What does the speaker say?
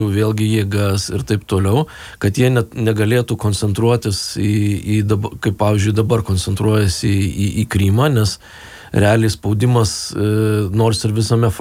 vėlgi jėgas ir taip toliau, kad jie net negalėtų koncentruotis kaip pavyzdžiui dabar koncentruojasi į Krymą, nes realiai spaudimas nors ir visame